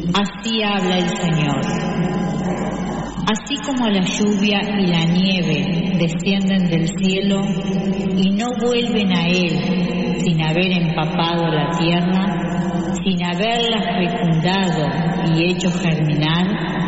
Así habla el Señor. Así como la lluvia y la nieve descienden del cielo y no vuelven a Él sin haber empapado la tierra, sin haberla fecundado y hecho germinar,